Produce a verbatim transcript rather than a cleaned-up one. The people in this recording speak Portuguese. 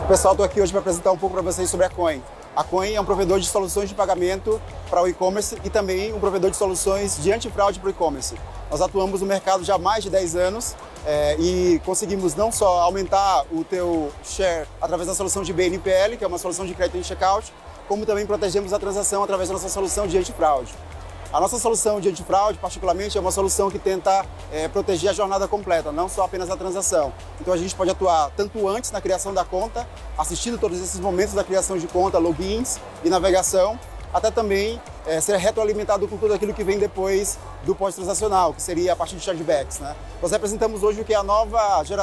Pessoal, estou aqui hoje para apresentar um pouco para vocês sobre a Coin. A Coin é um provedor de soluções de pagamento para o e-commerce e também um provedor de soluções de antifraude para o e-commerce. Nós atuamos no mercado já há mais de dez anos é, e conseguimos não só aumentar o teu share através da solução de B N P L, que é uma solução de crédito em checkout, como também protegemos a transação através da nossa solução de antifraude. A nossa solução de antifraude, particularmente, é uma solução que tenta é, proteger a jornada completa, não só apenas a transação. Então a gente pode atuar tanto antes na criação da conta, assistindo todos esses momentos da criação de conta, logins e navegação, até também é, ser retroalimentado com tudo aquilo que vem depois do pós-transacional, que seria a partir de chargebacks, né? Nós representamos hoje o que é a nova geração